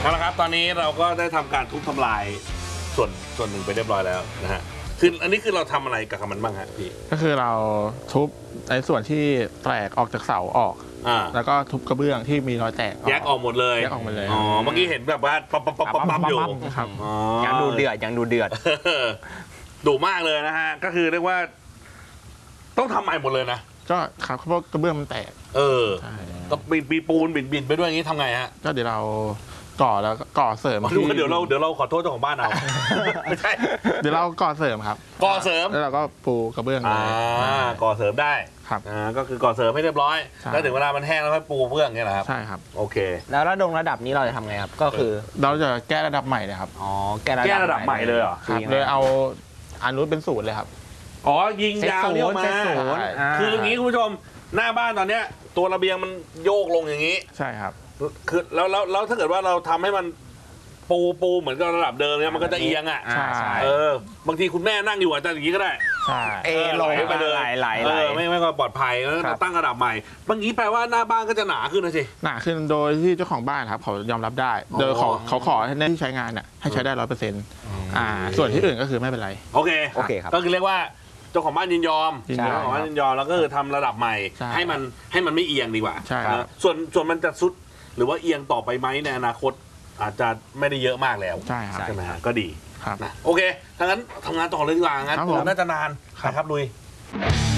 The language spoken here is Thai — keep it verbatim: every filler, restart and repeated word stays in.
เอาละครับตอนนี้เราก็ได้ทำการทุบทำลายส่วนส่วนหนึ่งไปเรียบร้อยแล้วนะฮะคืออันนี้คือเราทำอะไรกับมันบ้างฮะพี่ก็คือเราทุบในส่วนที่แตกออกจากเสาออกอ่าแล้วก็ทุบกระเบื้องที่มีรอยแตกแยกออกหมดเลยแยกออกหมดเลยอ๋อเมื่อกี้เห็นแบบว่าปั๊บปั๊บปั๊บปั๊บปั๊บอยู่ครับยังดูเดือดยังดูเดือดดุมากเลยนะฮะก็คือเรียกว่าต้องทำใหม่หมดเลยนะก็ครับเพราะกระเบื้องมันแตกเออก็ปีปูนบินบินไปด้วยอย่างนี้ทำไงฮะก็เดี๋ยวเราก่อแล้วก่อเสริมเดี๋ยวเราเดี๋ยวเราขอโทษเจ้าของบ้านเอาไม่ใช่เดี๋ยวเราก่อเสริมครับก่อเสริมแล้วเราก็ปูกระเบื้องเลยอ่าก่อเสริมได้ครับอ่าก็คือก่อเสริมให้เรียบร้อยแล้วถึงเวลามันแห้งแล้วค่อยปูเบื้องเนี่ยนะครับใช่ครับโอเคแล้วระดงระดับนี้เราจะทำไงครับก็คือเราจะแก้ระดับใหม่เลยครับอ๋อแก้ระดับใหม่เลยเหรอครับเลยเอาอนุเป็นศูนย์เลยครับอ๋อยิงยาวเนี่ยมาคืออย่างนี้คุณผู้ชมหน้าบ้านตอนเนี้ยตัวระเบียงมันโยกลงอย่างนี้ใช่ครับคือแล้วแล้วแล้วถ้าเกิดว่าเราทำให้มันปูปูเหมือนกับระดับเดิมเนี่ยมันก็จะเอียงอ่ะใช่เออบางทีคุณแม่นั่งอยู่อาจจะอย่างนี้ก็ได้ใช่เอลงไปเลยไหลเออไม่ไม่ก็ปลอดภัยแล้วตั้งระดับใหม่บางทีแปลว่าหน้าบ้านก็จะหนาขึ้นนะสิหนาขึ้นโดยที่เจ้าของบ้านครับเขายอมรับได้โดยเขาเขาขอให้ที่ใช้งานเนี่ยให้ใช้ได้ร้อยเปอร์เซ็นต์อ่าส่วนที่อื่นก็คือไม่เป็นไรโอเคโอเคครับก็คือเรียกว่าเจ้าของบ้านยินยอมเจ้าของบ้านยินยอมแล้วก็คือทำระดับใหม่ให้มันให้มันไม่เอียงดีกว่าใช่ส่วนส่วนมันจะซุดหรือว่าเอียงต่อไปไหมในอนาคตอาจจะไม่ได้เยอะมากแล้วใช่ครับใช่ไหมฮะก็ดีครับนะโอเคถ้างั้นทำงานต่อเลยดีกว่างั้นน่าจะนานครับลุย